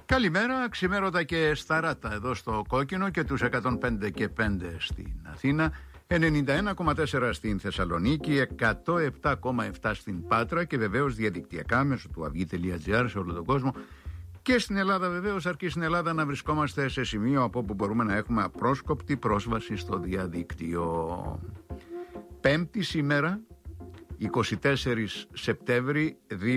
Καλημέρα, ξημέρωτα και σταράτα εδώ στο Κόκκινο και τους 105 και 5 στην Αθήνα, 91,4 στην Θεσσαλονίκη, 107,7 στην Πάτρα και βεβαίως διαδικτυακά μέσω του avi.gr σε όλο τον κόσμο και στην Ελλάδα βεβαίως, αρκεί στην Ελλάδα να βρισκόμαστε σε σημείο από όπου μπορούμε να έχουμε απρόσκοπτη πρόσβαση στο διαδίκτυο. Πέμπτη σήμερα, 24 Σεπτέμβρη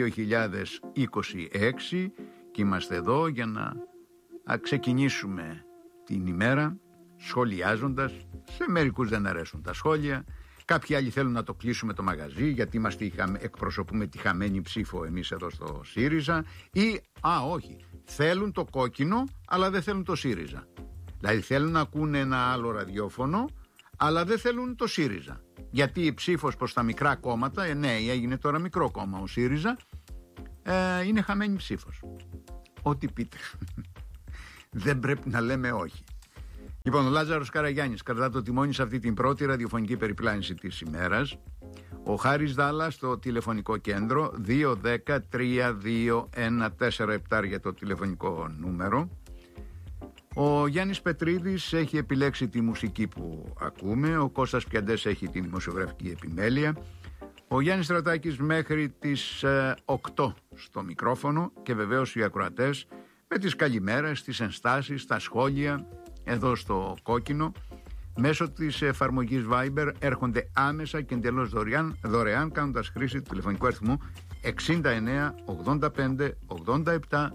2026, και είμαστε εδώ για να ξεκινήσουμε την ημέρα σχολιάζοντας. Σε μερικούς δεν αρέσουν τα σχόλια, κάποιοι άλλοι θέλουν να το κλείσουμε το μαγαζί γιατί εκπροσωπούμε τη χαμένη ψήφο εμείς εδώ στο ΣΥΡΙΖΑ, ή όχι, θέλουν το κόκκινο αλλά δεν θέλουν το ΣΥΡΙΖΑ. Δηλαδή θέλουν να ακούνε ένα άλλο ραδιόφωνο αλλά δεν θέλουν το ΣΥΡΙΖΑ, γιατί η ψήφος προς τα μικρά κόμματα, ναι, έγινε τώρα μικρό κόμμα ο ΣΥΡΙΖΑ, είναι χαμένη ψήφος. Ό,τι πείτε. Δεν πρέπει να λέμε όχι. Λοιπόν, ο Λάζαρος Καραγιάννης κρατά το τιμόνι σε αυτή την πρώτη ραδιοφωνική περιπλάνηση της ημέρας. Ο Χάρης Δάλα στο τηλεφωνικό κέντρο 210-32-147 για το τηλεφωνικό νούμερο. Ο Γιάννης Πετρίδης έχει επιλέξει τη μουσική που ακούμε. Ο Κώστας Πιαντές έχει τη δημοσιογραφική επιμέλεια. Ο Γιάννης Στρατάκης μέχρι τις 8 στο μικρόφωνο και βεβαίως οι ακροατές με τις καλημέρες, τις ενστάσεις, τα σχόλια εδώ στο Κόκκινο μέσω της εφαρμογής Viber έρχονται άμεσα και εντελώς δωρεάν κάνοντας χρήση του τηλεφωνικού αριθμού 69 85 87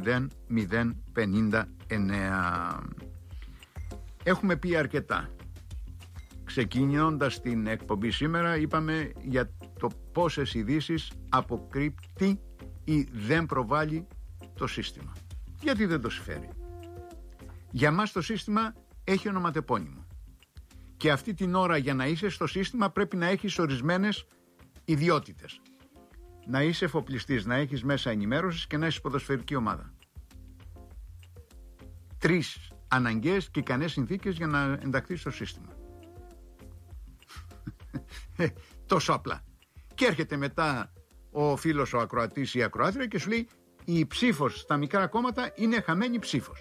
0059. Έχουμε πει αρκετά. Ξεκινώντας την εκπομπή σήμερα είπαμε για το πόσες ειδήσεις αποκρύπτει ή δεν προβάλλει το σύστημα. Γιατί δεν το συμφέρει. Για μας το σύστημα έχει ονοματεπώνυμο. Και αυτή την ώρα για να είσαι στο σύστημα πρέπει να έχεις ορισμένες ιδιότητες. Να είσαι εφοπλιστής, να έχεις μέσα ενημέρωσης και να έχεις ποδοσφαιρική ομάδα. 3 αναγκαίες και ικανές συνθήκες για να ενταχθείς στο σύστημα. Τόσο απλά. Και έρχεται μετά ο φίλος ο ακροατής ή η ακροάτρια και σου λέει η ψήφος στα μικρά κόμματα είναι χαμένη ψήφος.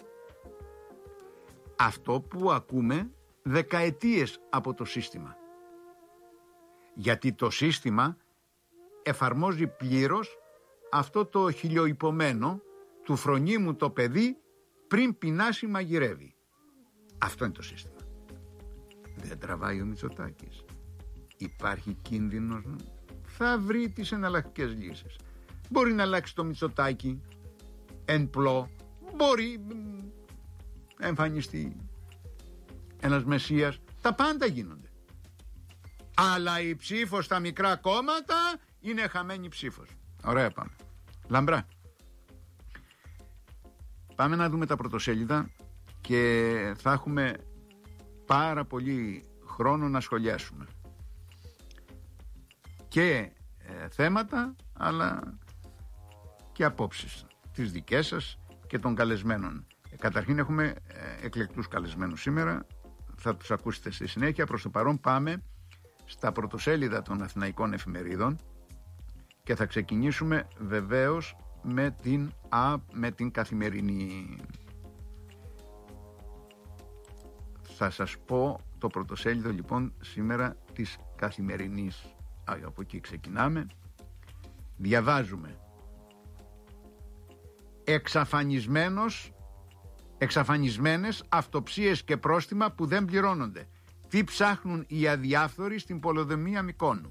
Αυτό που ακούμε δεκαετίες από το σύστημα. Γιατί το σύστημα εφαρμόζει πλήρως αυτό το χιλιοϊπωμένο του φρονίμου το παιδί πριν πεινάσει μαγειρεύει. Αυτό είναι το σύστημα. Δεν τραβάει ο Μητσοτάκης. Υπάρχει κίνδυνος, θα βρει τις εναλλακτικές λύσεις. Μπορεί να αλλάξει το Μητσοτάκη εν πλώ, μπορεί να εμφανιστεί ένας μεσσίας, τα πάντα γίνονται. Αλλά η ψήφος στα μικρά κόμματα είναι χαμένη ψήφος. Ωραία, πάμε. Λαμπρά. Πάμε να δούμε τα πρωτοσέλιδα και θα έχουμε πάρα πολύ χρόνο να σχολιάσουμε και θέματα αλλά και απόψεις τις δικές σας και των καλεσμένων. Καταρχήν έχουμε εκλεκτούς καλεσμένους σήμερα, θα τους ακούσετε στη συνέχεια. Προς το παρόν πάμε στα πρωτοσέλιδα των αθηναϊκών εφημερίδων και θα ξεκινήσουμε βεβαίως με την Καθημερινή. Θα σας πω το πρωτοσέλιδο λοιπόν σήμερα της Καθημερινής. Από εκεί ξεκινάμε. Διαβάζουμε: εξαφανισμένες αυτοψίες και πρόστιμα που δεν πληρώνονται. Τι ψάχνουν οι αδιάφθοροι στην πολεοδομία Μυκόνου.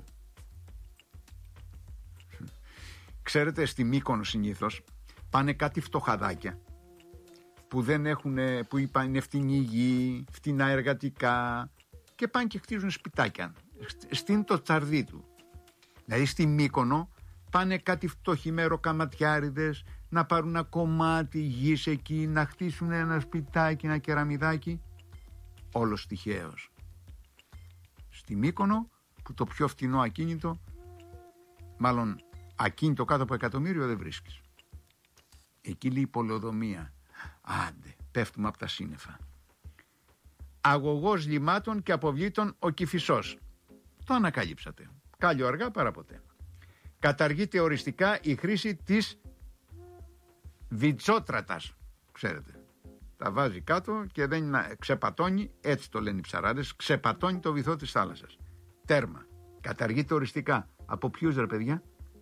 Ξέρετε, στη Μύκονο συνήθως πάνε κάτι φτωχαδάκια που δεν έχουν, που είπαν είναι φτηνή γη, φτηνά εργατικά και πάνε και χτίζουν σπιτάκια. Στείνει το τσαρδί του. Δηλαδή στη Μύκονο πάνε κάτι φτωχοί μεροκαματιάριδες να πάρουν ένα κομμάτι γης εκεί, να χτίσουν ένα σπιτάκι, ένα κεραμιδάκι. Όλος τυχαίος. Στη Μύκονο που το πιο φτηνό ακίνητο, μάλλον ακίνητο κάτω από 1.000.000 δεν βρίσκεις. Εκεί λέει η πολεοδομία. Άντε, πέφτουμε από τα σύννεφα. Αγωγός λιμάτων και αποβλήτων ο Κηφισός. Το ανακαλύψατε. Κάλλιο αργά παρά ποτέ. Καταργείται οριστικά η χρήση της Βιτσότρατας, ξέρετε. Τα βάζει κάτω και δεν ξεπατώνει, έτσι το λένε οι ψαράδες, ξεπατώνει το βυθό της θάλασσας. Τέρμα. Καταργείται οριστικά. Από ποιους ρε παιδιά?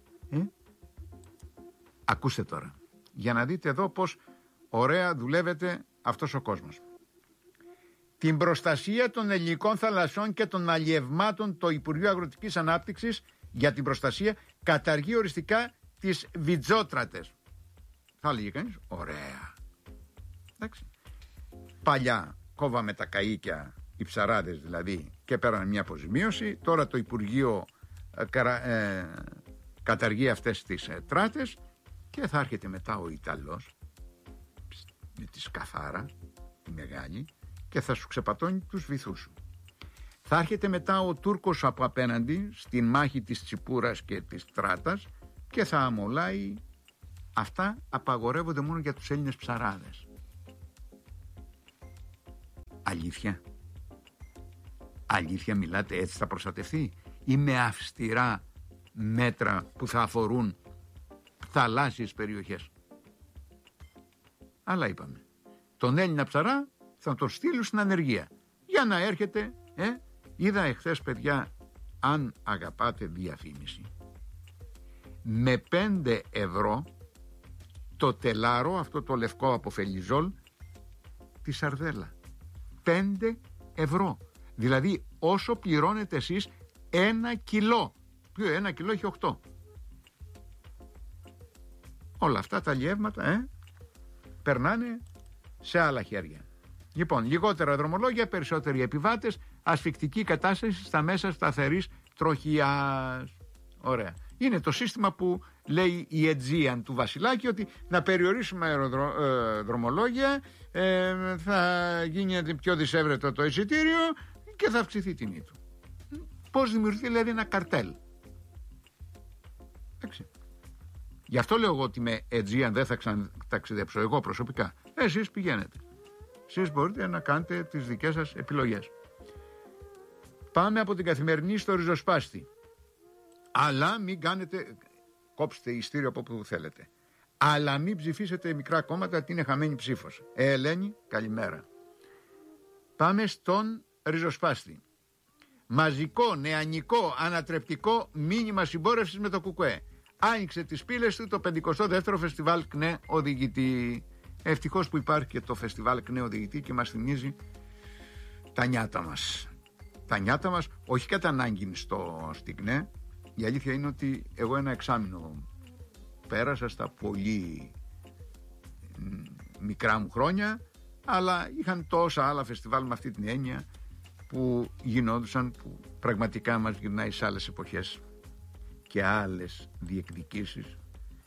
Ακούστε τώρα, για να δείτε εδώ πως ωραία δουλεύεται αυτός ο κόσμος. Την προστασία των ελληνικών θαλασσών και των αλλιευμάτων, το Υπουργείο Αγροτικής Ανάπτυξης για την προστασία καταργεί οριστικά τις βιτζότρατες. Θα έλεγε κανείς, ωραία. Εντάξει. Παλιά κόβαμε τα καΐκια, οι ψαράδες δηλαδή, και πέρανε μια αποζημίωση. Τώρα το Υπουργείο καταργεί αυτές τις τράτες και θα έρχεται μετά ο Ιταλός με τη σκαθάρα, τη μεγάλη, και θα σου ξεπατώνει τους βυθούς σου. Θα έρχεται μετά ο Τούρκος από απέναντι στην μάχη της τσιπούρας και της τράτας και θα αμολάει. Αυτά απαγορεύονται μόνο για τους Έλληνες ψαράδες. Αλήθεια μιλάτε, έτσι θα προστατευτεί, ή με αυστηρά μέτρα που θα αφορούν θαλάσσιες περιοχές? Αλλά είπαμε, τον Έλληνα ψαρά θα τον στείλουν στην ανεργία για να έρχεται. Είδα εχθές, παιδιά, αν αγαπάτε διαφήμιση, με 5 ευρώ το τελάρο, αυτό το λευκό από φελιζόλ, τη σαρδέλα. 5 ευρώ. Δηλαδή όσο πληρώνετε εσείς 1 κιλό. Ποιο 1 κιλό έχει 8. Όλα αυτά τα αλλιεύματα περνάνε σε άλλα χέρια. Λοιπόν, λιγότερα δρομολόγια, περισσότεροι επιβάτες, ασφικτική κατάσταση στα μέσα σταθερής τροχιάς. Ωραία. Είναι το σύστημα που λέει η Aegean του Βασιλάκη, ότι να περιορίσουμε δρομολόγια, θα γίνει πιο δυσέβρετο το εισιτήριο και θα αυξηθεί η τιμή του. Πώς δημιουργείται δηλαδή ένα καρτέλ? Εντάξει. Γι' αυτό λέω εγώ ότι με Aegean δεν θα ξαναταξιδέψω εγώ προσωπικά. Εσείς πηγαίνετε. Εσείς μπορείτε να κάνετε τις δικές σας επιλογές. Πάμε από την καθημερινή στο ριζοσπάστη. Αλλά μην κάνετε, κόψτε ειστήριο από όπου θέλετε. Αλλά μην ψηφίσετε μικρά κόμματα, ότι είναι χαμένη ψήφος. Ελένη, καλημέρα. Πάμε στον ριζοσπάστη. Μαζικό, νεανικό, ανατρεπτικό μήνυμα συμπόρευσης με το ΚΚΕ. Άνοιξε τις πύλες του το 52ο φεστιβάλ ΚΝΕ Οδηγητή. Ευτυχώς που υπάρχει και το φεστιβάλ ΚΝΕ Οδηγητή και μας θυμίζει τα νιάτα μας. Τα νιάτα μας, όχι κατά ανάγκη στην ΚΝΕ. Η αλήθεια είναι ότι εγώ ένα εξάμηνο πέρασα στα πολύ μικρά μου χρόνια, αλλά είχαν τόσα άλλα φεστιβάλ με αυτή την έννοια που γινόντουσαν, που πραγματικά μας γυρνάει σε άλλες εποχές και άλλες διεκδικήσεις.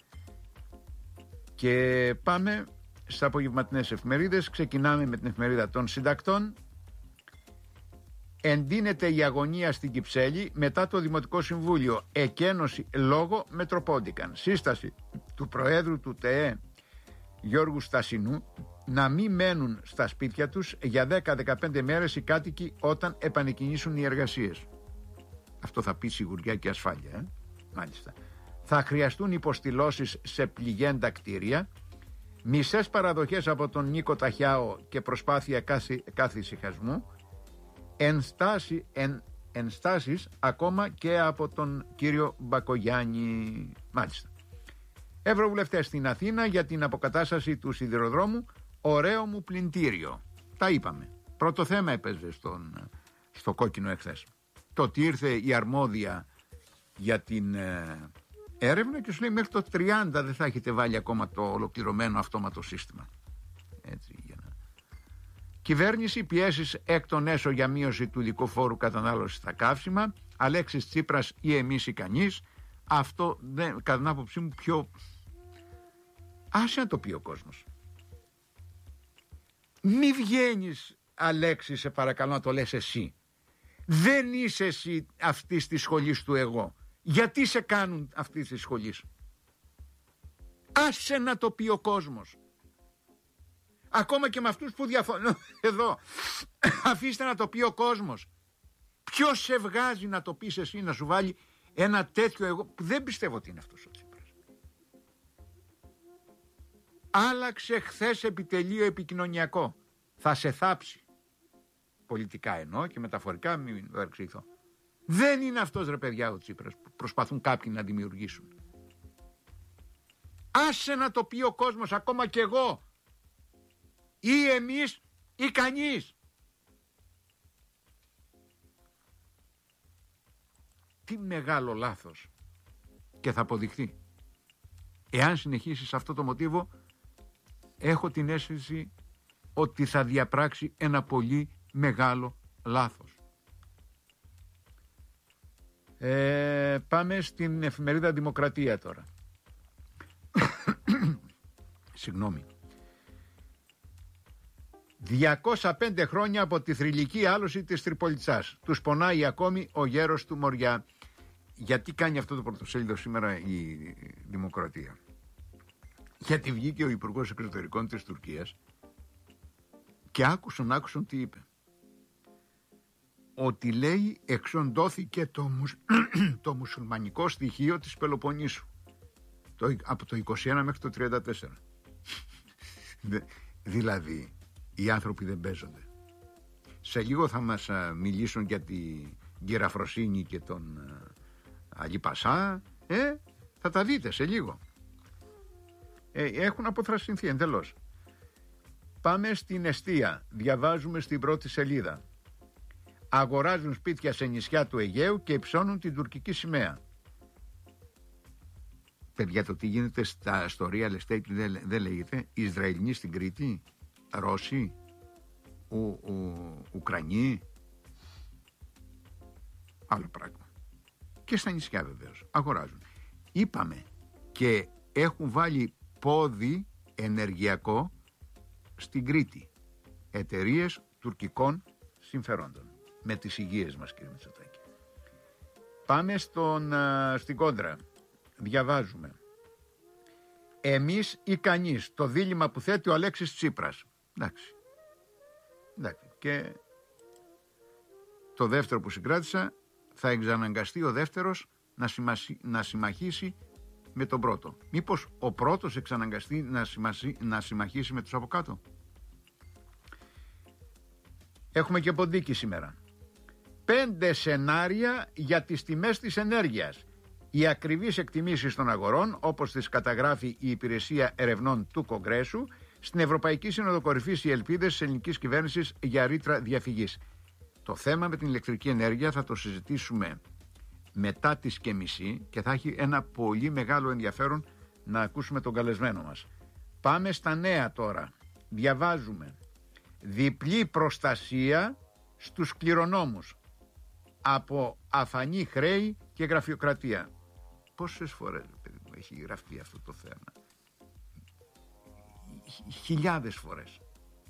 Και πάμε στις απογευματινές εφημερίδες. Ξεκινάμε με την εφημερίδα των συντακτών. Εντείνεται η αγωνία στην Κυψέλη μετά το Δημοτικό Συμβούλιο. Εκένωση λόγω Μετροπόντικαν. Σύσταση του Προέδρου του ΤΕΕ Γιώργου Στασινού να μην μένουν στα σπίτια τους για 10-15 μέρες οι κάτοικοι όταν επανεκκινήσουν οι εργασίες. Αυτό θα πει σιγουριά και ασφάλεια. Μάλιστα. Θα χρειαστούν υποστηλώσεις σε πληγέντα κτίρια. Μισές παραδοχές από τον Νίκο Ταχιάο και προσπάθεια κάθε ησυχασμού. Ενστάσεις ακόμα και από τον κύριο Μπακογιάννη. Μάλιστα. Ευρωβουλευτές στην Αθήνα για την αποκατάσταση του σιδηροδρόμου. Ωραίο μου πλυντήριο. Τα είπαμε. Πρώτο θέμα έπαιζε στο κόκκινο εχθές. Το ότι ήρθε η αρμόδια για την έρευνα και σου λέει μέχρι το 30 δεν θα έχετε βάλει ακόμα το ολοκληρωμένο αυτόματο σύστημα. Έτσι, για να... Κυβέρνηση, πιέσεις εκ των έσω για μείωση του υλικού φόρου κατανάλωσης στα καύσιμα. Αλέξης Τσίπρας ή εμείς ή κανείς. Αυτό δεν, κατά την άποψή μου, πιο... Άσε να το πει ο κόσμος. Μη βγαίνεις, Αλέξη, σε παρακαλώ, να το λες εσύ. Δεν είσαι εσύ αυτής της σχολής του εγώ. Γιατί σε κάνουν αυτής της σχολής? Άσε να το πει ο κόσμος. Ακόμα και με αυτούς που διαφωνούν εδώ. Αφήστε να το πει ο κόσμος. Ποιος σε βγάζει να το πεις εσύ, να σου βάλει ένα τέτοιο εγώ που δεν πιστεύω ότι είναι αυτός ο Τσίπρας. Άλλαξε χθες επιτελείο επικοινωνιακό. Θα σε θάψει. Πολιτικά εννοώ και μεταφορικά, μην παρεξηγηθώ. Δεν είναι αυτός ρε παιδιά ο Τσίπρας που προσπαθούν κάποιοι να δημιουργήσουν. Άσε να το πει ο κόσμος, ακόμα κι εγώ. Ή εμείς ή κανείς. Τι μεγάλο λάθος. Και θα αποδειχθεί. Εάν συνεχίσεις αυτό το μοτίβο, έχω την αίσθηση ότι θα διαπράξει ένα πολύ μεγάλο λάθος. Πάμε στην εφημερίδα Δημοκρατία τώρα. Συγγνώμη. 205 χρόνια από τη θρυλική άλωση της Τριπολιτσάς. Τους πονάει ακόμη ο γέρος του Μοριά. Γιατί κάνει αυτό το πρωτοσέλιδο σήμερα η Δημοκρατία? Γιατί βγήκε ο Υπουργός Εξωτερικών της Τουρκίας και άκουσαν τι είπε. Ότι λέει εξοντώθηκε το μουσουλμανικό στοιχείο της Πελοποννήσου από το 21 μέχρι το 34. Δηλαδή οι άνθρωποι δεν παίζονται. Σε λίγο θα μας μιλήσουν για την Κυραφροσύνη και τον Αλή Πασά. Θα τα δείτε σε λίγο. Έχουν αποθρασινθεί εντελώς. Πάμε στην εστία. Διαβάζουμε στην πρώτη σελίδα. Αγοράζουν σπίτια σε νησιά του Αιγαίου και υψώνουν την τουρκική σημαία. Παιδιά, το τι γίνεται στο real estate δεν λέγεται. Ισραηλινοί στην Κρήτη, Ρώσοι, Ουκρανοί. Άλλο πράγμα. Και στα νησιά βεβαίως αγοράζουν. Είπαμε και έχουν βάλει πόδι ενεργειακό στην Κρήτη. Εταιρείες τουρκικών συμφερόντων. Με τις υγείες μας, κύριε Μητσοτάκη. Πάμε στην κόντρα. Διαβάζουμε. Εμείς ή κανείς, το δίλημμα που θέτει ο Αλέξης Τσίπρας. Εντάξει. Και το δεύτερο που συγκράτησα, θα εξαναγκαστεί ο δεύτερος να συμμαχίσει με τον πρώτο. Μήπως ο πρώτος εξαναγκαστεί να συμμαχίσει με τους από κάτω? Έχουμε και ποντίκι σήμερα. 5 σενάρια για τις τιμές της ενέργειας. Οι ακριβείς εκτιμήσεις των αγορών, όπως τις καταγράφει η Υπηρεσία Ερευνών του Κογκρέσου, στην Ευρωπαϊκή Σύνοδο Κορυφής οι ελπίδες της ελληνικής κυβέρνησης για ρήτρα διαφυγής. Το θέμα με την ηλεκτρική ενέργεια θα το συζητήσουμε μετά τις και μισή και θα έχει ένα πολύ μεγάλο ενδιαφέρον να ακούσουμε τον καλεσμένο μας. Πάμε στα νέα τώρα. Διαβάζουμε. Διπλή προστασία στους κληρονόμους από αφανή χρέη και γραφειοκρατία. Πόσες φορές, παιδί μου, έχει γραφτεί αυτό το θέμα? Χιλιάδες φορές.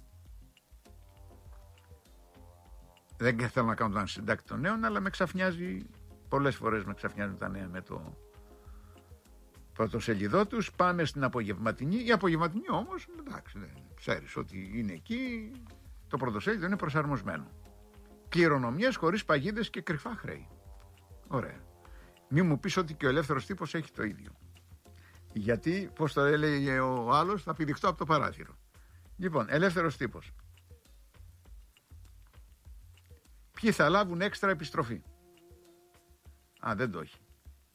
Δεν θέλω να κάνω τον συντάκτη των νέων, αλλά με ξαφνιάζει, πολλές φορές με ξαφνιάζουν τα νέα με το πρωτοσελιδό τους. Πάμε στην απογευματινή. Η απογευματινή όμως, εντάξει, ξέρεις ότι είναι εκεί, το πρωτοσέλιδο είναι προσαρμοσμένο. Κληρονομιές χωρίς παγίδες και κρυφά χρέη. Ωραία. Μη μου πεις ότι και ο ελεύθερος τύπος έχει το ίδιο. Γιατί, πώς το έλεγε ο άλλος, θα πηδηχτώ από το παράθυρο. Λοιπόν, ελεύθερος τύπος. Ποιοι θα λάβουν έξτρα επιστροφή? Δεν το έχει.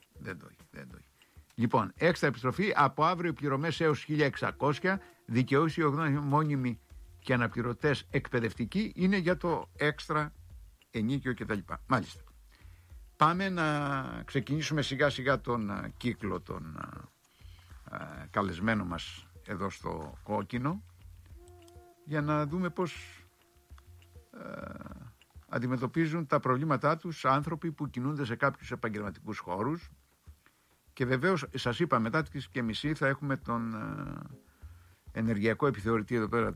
Λοιπόν, έξτρα επιστροφή από αύριο, πληρωμές έως 1.600, δικαιούχοι μόνιμοι και αναπληρωτές εκπαιδευτικοί είναι για το έξτρα ενίκιο κτλ. Μάλιστα. Πάμε να ξεκινήσουμε σιγά σιγά τον κύκλο των καλεσμένων μας εδώ στο κόκκινο, για να δούμε πώς αντιμετωπίζουν τα προβλήματά τους άνθρωποι που κινούνται σε κάποιους επαγγελματικούς χώρους. Και βεβαίως σας είπα, μετά τις και μισή θα έχουμε τον ενεργειακό επιθεωρητή εδώ πέρα,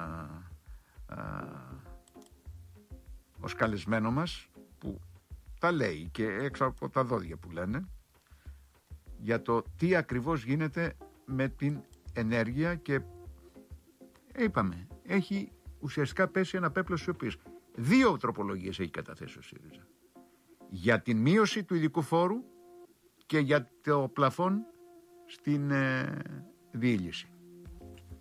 ως καλεσμένο μας, που τα λέει και έξω από τα δόντια που λένε, για το τι ακριβώς γίνεται με την ενέργεια. Και είπαμε, έχει ουσιαστικά πέσει ένα πέπλος σιωπής. 2 τροπολογίες έχει καταθέσει ο ΣΥΡΙΖΑ. Για την μείωση του ειδικού φόρου και για το πλαφόν στην διήλυση.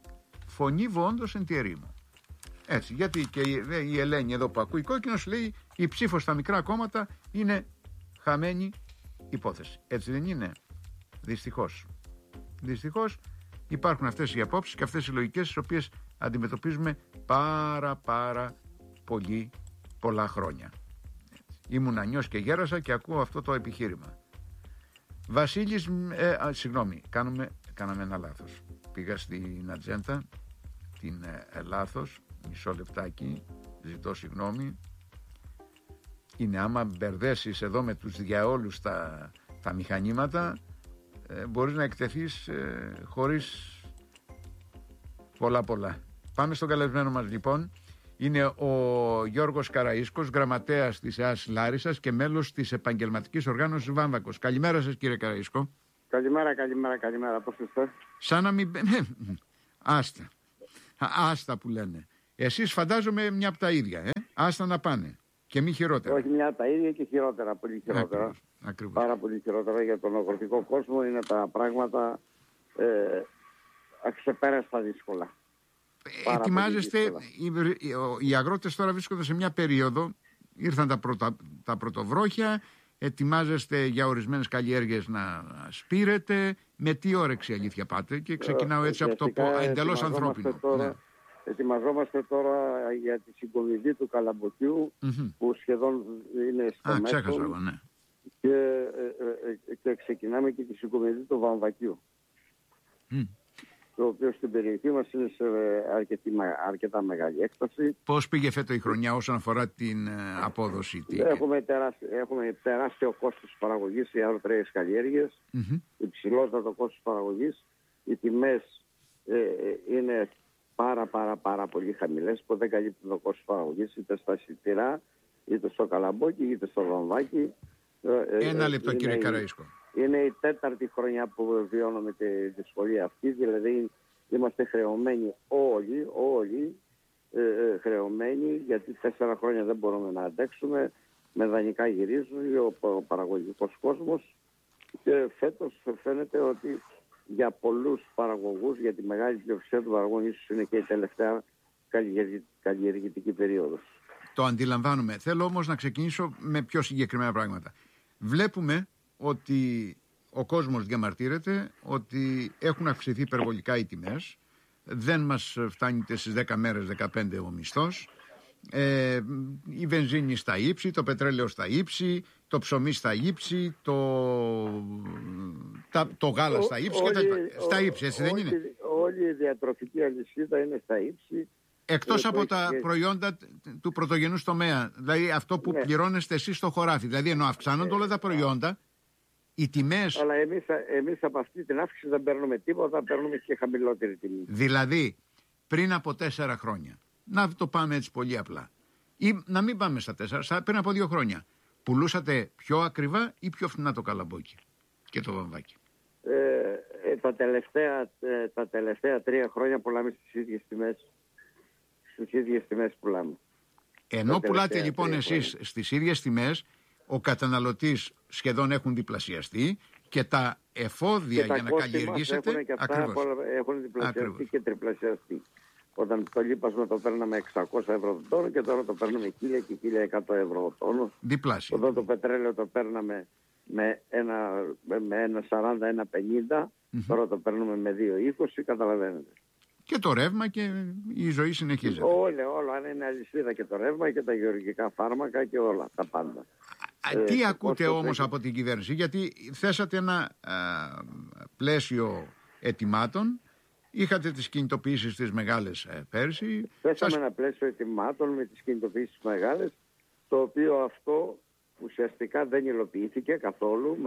φωνή βόντος εν τη ερήμο. Έτσι, γιατί και η Ελένη εδώ που ακούει κόκκινος λέει η ψήφος στα μικρά κόμματα είναι χαμένη υπόθεση. Έτσι δεν είναι? Δυστυχώς. Δυστυχώς υπάρχουν αυτές οι απόψεις και αυτές οι λογικές τις οποίες αντιμετωπίζουμε πάρα πολλά χρόνια. Ήμουν ανιός και γέρασα και ακούω αυτό το επιχείρημα. Βασίλης, συγγνώμη, κάναμε ένα λάθος. Πήγα στην ατζέντα, την λάθος, μισό λεπτάκι, ζητώ συγγνώμη. Είναι άμα μπερδέσεις εδώ με τους διαόλους τα μηχανήματα, μπορείς να εκτεθείς χωρίς πολλά. Πάμε στον καλεσμένο μας λοιπόν. Είναι ο Γιώργος Καραΐσκος, γραμματέας της ΕΑΣ Λάρισσας και μέλος της επαγγελματικής οργάνωσης Βάμβακος. Καλημέρα σας κύριε Καραΐσκο. Καλημέρα, πώς είστε? Σαν να μην... Άστα που λένε. Εσείς φαντάζομαι μια από τα ίδια, άστα να πάνε. Και μη χειρότερα. Όχι μια από τα ίδια και χειρότερα, πολύ χειρότερα. Ακριβώς. Πάρα πολύ χειρότερα για τον αγροτικό κόσμο. Είναι τα πράγματα αξεπέραστα δύσκολα. Ετοιμάζεστε, οι αγρότες τώρα βρίσκονται σε μια περίοδο, ήρθαν τα πρωτοβρόχια, ετοιμάζεστε για ορισμένες καλλιέργειες να σπείρετε. Με τι όρεξη αλήθεια πάτε? Και ξεκινάω έτσι από το εντελώς ανθρώπινο. Ετοιμαζόμαστε τώρα για τη συγκομιδή του Καλαμποκιού, που σχεδόν είναι στο μέσο. Ναι. Και ξεκινάμε και τη συγκομιδή του Βαμβακιού. Το οποίο στην περιοχή μας είναι σε αρκετά μεγάλη έκταση. Πώς πήγε φέτος η χρονιά όσον αφορά την απόδοση? Έχουμε τεράστιο κόστος παραγωγής σε αγροτικές καλλιέργειες, υψηλότατο κόστος παραγωγής. Οι τιμές είναι πάρα πολύ χαμηλές, που δεν καλύπτουν το κόστος παραγωγής είτε στα σιτηρά, είτε στο καλαμπόκι, είτε στο βαμβάκι. Ένα λεπτό κύριε Καραΐσκο. Είναι η τέταρτη χρονιά που βιώνουμε τη δυσκολία αυτή, δηλαδή είμαστε χρεωμένοι όλοι χρεωμένοι, γιατί 4 χρόνια δεν μπορούμε να αντέξουμε, με δανεικά γυρίζουν ο παραγωγικός κόσμος, και φέτος φαίνεται ότι για πολλούς παραγωγούς, για τη μεγάλη πλειοψηφία των παραγωγών, ίσως είναι και η τελευταία καλλιεργητική περίοδος. Το αντιλαμβάνομαι. Θέλω όμως να ξεκινήσω με πιο συγκεκριμένα πράγματα. Βλέπουμε ότι ο κόσμος διαμαρτύρεται ότι έχουν αυξηθεί υπερβολικά οι τιμές, δεν μας φτάνει στις 10 μέρες 15 ο μισθός, η βενζίνη στα ύψη, το πετρέλαιο στα ύψη, το ψωμί στα ύψη, το γάλα στα ύψη, στα ύψη, έτσι δεν είναι? Όλη η διατροφική αλυσίδα είναι στα ύψη. Εκτός από τα προϊόντα του πρωτογενούς τομέα, δηλαδή αυτό που πληρώνεστε εσείς στο χωράφι, δηλαδή ενώ αυξάνονται όλα τα προϊόντα, οι τιμές... Αλλά εμείς από αυτή την αύξηση δεν παίρνουμε τίποτα, παίρνουμε και χαμηλότερη τιμή. Δηλαδή, πριν από 4 χρόνια, να το πάμε έτσι πολύ απλά, ή να μην πάμε στα 4, πριν από 2 χρόνια, πουλούσατε πιο ακριβά ή πιο φθηνά το καλαμπόκι και το βαμβάκι? Τα τελευταία 3 χρόνια πουλάμε στις ίδιες τιμές. Στις ίδιες τιμές πουλάμε. Ενώ πουλάτε λοιπόν εσείς στις ίδιες τιμές, ο καταναλωτής σχεδόν έχουν διπλασιαστεί και τα εφόδια και για να καλλιεργήσετε έχουν διπλασιαστεί και τριπλασιαστεί. Όταν το λίπασμα το παίρναμε 600 ευρώ το τόνο και τώρα το παίρνουμε 1000 και 1100 ευρώ το τόνο. Διπλάσιο. Όταν το πετρέλαιο το παίρναμε με 1,40-1,50, τώρα το παίρνουμε με 2,20, καταλαβαίνετε. Και το ρεύμα και η ζωή συνεχίζεται. Όλα, αν είναι αλυσίδα, και το ρεύμα και τα γεωργικά φάρμακα και όλα, τα πάντα. Τι ακούτε όμως από την κυβέρνηση? Γιατί θέσατε ένα πλαίσιο ετοιμάτων, είχατε τις κινητοποιήσεις τις μεγάλες πέρσι. Θέσαμε ένα πλαίσιο ετοιμάτων με τις κινητοποιήσεις μεγάλες, το οποίο αυτό ουσιαστικά δεν υλοποιήθηκε καθόλου.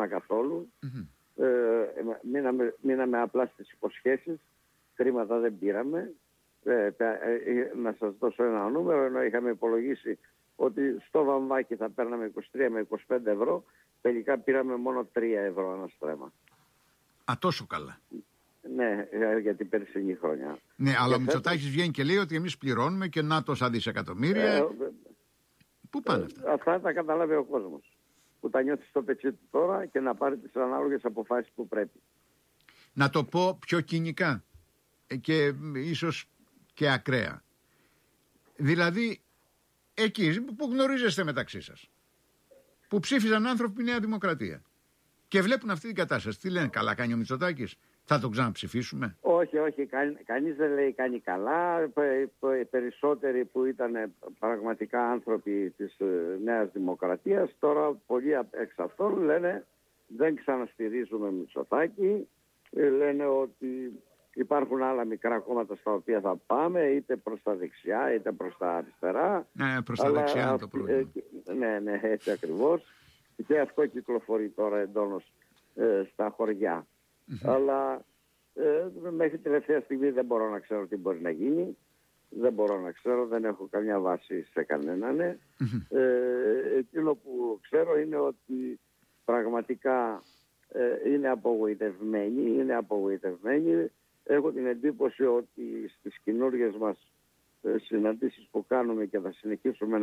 Μείναμε απλά στις υποσχέσεις. Χρήματα δεν πήραμε. Να σας δώσω ένα νούμερο, ενώ είχαμε υπολογίσει ότι στο βαμβάκι θα παίρναμε 23 με 25 ευρώ, τελικά πήραμε μόνο 3 ευρώ ένα στρέμμα. Τόσο καλά? Ναι, για την περσινή χρονιά. Ναι, αλλά ο Μητσοτάκης βγαίνει και λέει ότι εμείς πληρώνουμε και να τόσα δισεκατομμύρια. Πού πάνε αυτά? Αυτά τα καταλάβει ο κόσμος, που τα νιώθει στο πετσί του τώρα, και να πάρει τις ανάλογες αποφάσεις που πρέπει. Να το πω πιο κοινικά και ίσως και ακραία. Δηλαδή, εκεί που γνωρίζεστε μεταξύ σας, που ψήφιζαν άνθρωποι Νέα Δημοκρατία και βλέπουν αυτή την κατάσταση, τι λένε, καλά κάνει ο Μητσοτάκης, θα τον ξαναψηφίσουμε? Όχι, κανείς δεν λέει κάνει καλά. Περισσότεροι που ήταν πραγματικά άνθρωποι της Νέας Δημοκρατίας, τώρα πολλοί εξ αυτών λένε δεν ξαναστηρίζουμε Μητσοτάκη, λένε ότι υπάρχουν άλλα μικρά κόμματα στα οποία θα πάμε, είτε προς τα δεξιά είτε προς τα αριστερά. Ναι, προς τα δεξιά είναι το πρόβλημα. Ναι, έτσι ακριβώς. Και αυτό κυκλοφορεί τώρα εντόνως στα χωριά. Αλλά μέχρι τελευταία στιγμή δεν μπορώ να ξέρω τι μπορεί να γίνει. Δεν μπορώ να ξέρω, δεν έχω καμιά βάση σε κανέναν. Εκείνο που ξέρω είναι ότι πραγματικά είναι απογοητευμένοι. Έχω την εντύπωση ότι στις καινούργιες μας συναντήσεις που κάνουμε και θα συνεχίσουμε